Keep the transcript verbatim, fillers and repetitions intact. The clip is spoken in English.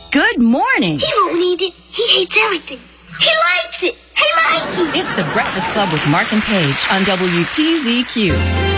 Good morning. He won't eat it. He hates everything. He likes it. Hey, Mikey. It's the Breakfast Club with Mark and Paige on W T Z Q.